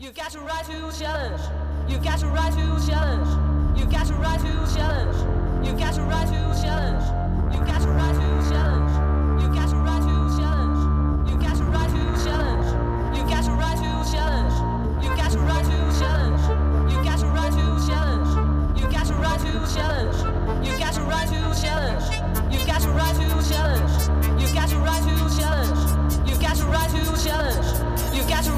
You've got a right to challenge. You've got a right to challenge. You've got a right to challenge. You've